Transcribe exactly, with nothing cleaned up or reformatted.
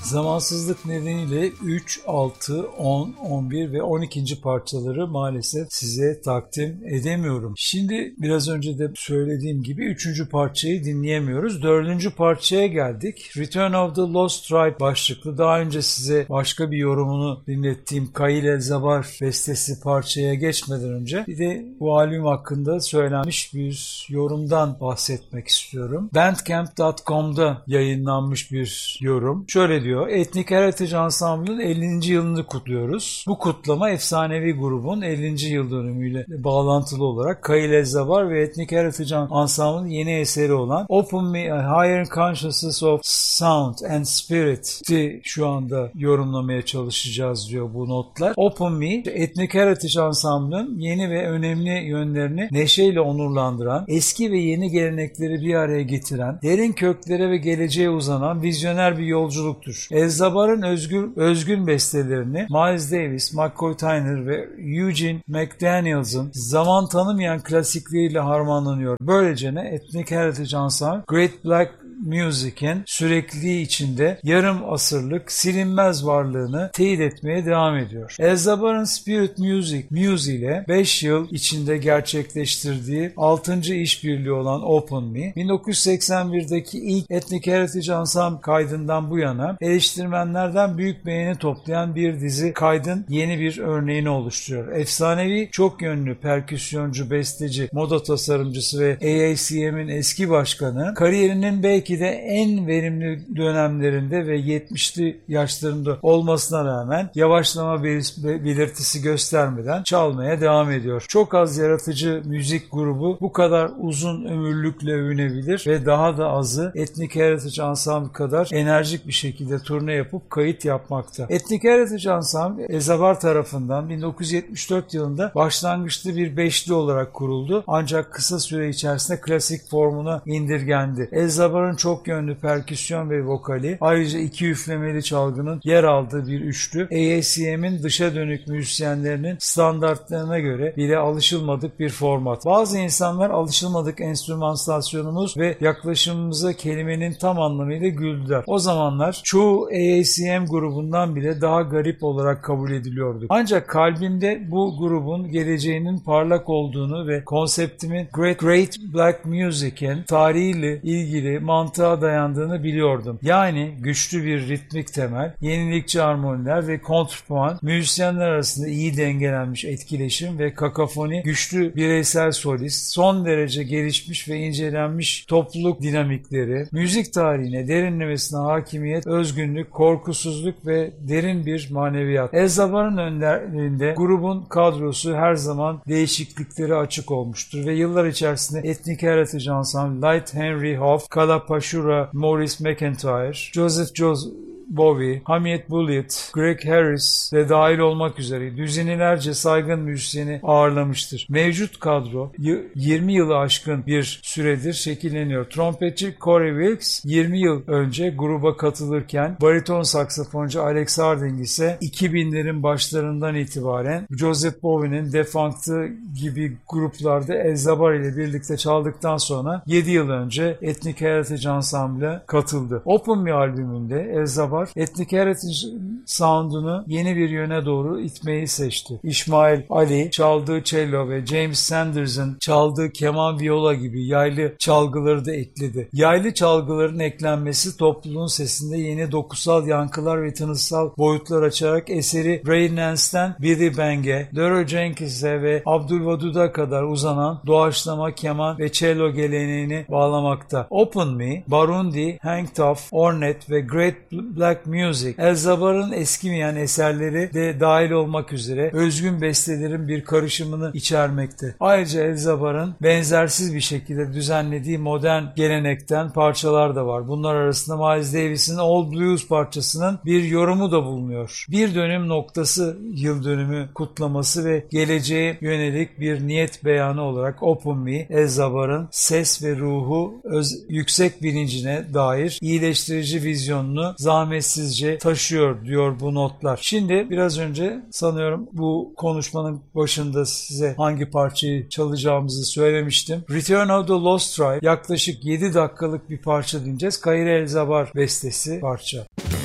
Zamansızlık nedeniyle üç, altı, on, on bir ve on ikinci parçaları maalesef size takdim edemiyorum. Şimdi biraz önce de söylediğim gibi üçüncü parçayı dinleyemiyoruz. dördüncü parçaya geldik. Return of the Lost Tribe başlıklı, daha önce size başka bir yorumunu dinlettiğim Kail El-Zabar bestesi parçaya geçmeden önce bir de bu albüm hakkında söylenmiş bir yorumdan bahsetmek istiyorum. bandcamp nokta com'da yayınlanmış bir yorum. Şöyle diyor: Ethnic Heritage Ensemble'ın ellinci yılını kutluyoruz. Bu kutlama efsanevi grubun ellinci yıl dönümüyle bağlantılı olarak Kail El-Zabar ve Ethnic Heritage Ensemble'ın yeni eseri olan Open Me a Higher Consciousness of Sound and Spirit'i şu anda yorumlamaya çalışacağız diyor bu notlar. Open Me, Ethnic Heritage Ensemble'ın yeni ve önemli yönlerini neşeyle onurlandıran, eski ve yeni gelenekleri bir araya getiren, derin köklere ve geleceğe uzanan vizyoner bir yolculuktur. El-Zabar'ın özgür, özgün bestelerini Miles Davis, McCoy Tyner ve Eugene McDaniels'ın zaman tanımayan klasikleriyle harmanlanıyor. Böylece ne Ethnic Heritage Ensemble, Great Black Music'in sürekliliği içinde yarım asırlık silinmez varlığını teyit etmeye devam ediyor. El-Zabar'ın Spirit Music Muse ile beş yıl içinde gerçekleştirdiği altıncı işbirliği olan Open Me, bin dokuz yüz seksen birdeki ilk Ethnic Heritage Ensemble kaydından bu yana eleştirmenlerden büyük beğeni toplayan bir dizi kaydın yeni bir örneğini oluşturuyor. Efsanevi, çok yönlü perküsyoncu, besteci, moda tasarımcısı ve A A C M'in eski başkanı, kariyerinin belki de en verimli dönemlerinde ve yetmişli yaşlarında olmasına rağmen yavaşlama belirtisi göstermeden çalmaya devam ediyor. Çok az yaratıcı müzik grubu bu kadar uzun ömürlükle övünebilir ve daha da azı Ethnic Heritage Ensemble kadar enerjik bir şekilde turne yapıp kayıt yapmakta. Ethnic Heritage Ensemble, El-Zabar tarafından bin dokuz yüz yetmiş dört yılında başlangıçlı bir beşli olarak kuruldu, ancak kısa süre içerisinde klasik formuna indirgendi. El-Zabar'ın çok yönlü perküsyon ve vokali, ayrıca iki üflemeli çalgının yer aldığı bir üçlü, A A C M'in dışa dönük müzisyenlerinin standartlarına göre bile alışılmadık bir format. Bazı insanlar alışılmadık enstrümantasyonumuz ve yaklaşımımıza kelimenin tam anlamıyla güldüler. O zamanlar çoğu A A C M grubundan bile daha garip olarak kabul ediliyordu. Ancak kalbimde bu grubun geleceğinin parlak olduğunu ve konseptimin Great, Great Black Music'in tarihiyle ilgili mantığa dayandığını biliyordum. Yani güçlü bir ritmik temel, yenilikçi harmoniler ve kontrpuan, müzisyenler arasında iyi dengelenmiş etkileşim ve kakafoni, güçlü bireysel solist, son derece gelişmiş ve incelenmiş topluluk dinamikleri, müzik tarihine derinlemesine hakimiyet, özgünlük, korkusuzluk ve derin bir maneviyat. El-Zabar'ın önderliğinde grubun kadrosu her zaman değişiklikleri açık olmuştur ve yıllar içerisinde Ethnic Heritage Ensemble, Light Henry Hoff, Kalapashura, Maurice McIntyre, Joseph Joseph Bowie, Hamid Bullitt, Greg Harris de dahil olmak üzere düzinelerce saygın müzisyeni ağırlamıştır. Mevcut kadro yirmi yılı aşkın bir süredir şekilleniyor. Trompetçi Corey Wilkes yirmi yıl önce gruba katılırken bariton saksafoncu Alex Harding ise iki binlerin başlarından itibaren Joseph Bowie'nin Defunct'ı gibi gruplarda El-Zabar ile birlikte çaldıktan sonra yedi yıl önce Ethnic Heritage Ensemble'a katıldı. Open Me albümünde El-Zabar Ethnic Heritage sound'unu yeni bir yöne doğru itmeyi seçti. İsmail Ali çaldığı cello ve James Sanders'ın çaldığı keman, viola gibi yaylı çalgıları da ekledi. Yaylı çalgıların eklenmesi topluluğun sesinde yeni dokusal yankılar ve tınısal boyutlar açarak eseri Ray Nance'den Billy Bang'e, Leroy Jenkins'e ve Abdülvadud'a kadar uzanan doğaçlama keman ve cello geleneğini bağlamakta. Open Me, Barundi, Hank Tuff, Ornette ve Great Black Music, El-Zabar'ın eskimeyen eserleri de dahil olmak üzere özgün bestelerin bir karışımını içermekte. Ayrıca El-Zabar'ın benzersiz bir şekilde düzenlediği modern gelenekten parçalar da var. Bunlar arasında Miles Davis'in All Blues parçasının bir yorumu da bulunuyor. Bir dönüm noktası yıl dönümü kutlaması ve geleceğe yönelik bir niyet beyanı olarak Open Me, El-Zabar'ın ses ve ruhu öz, yüksek bilincine dair iyileştirici vizyonunu zahmetsizce taşıyor diyor bu notlar. Şimdi biraz önce sanıyorum bu konuşmanın başında size hangi parçayı çalacağımızı söylemiştim. Return of the Lost Tribe, yaklaşık yedi dakikalık bir parça dinleyeceğiz. Kail El-Zabar bestesi parça.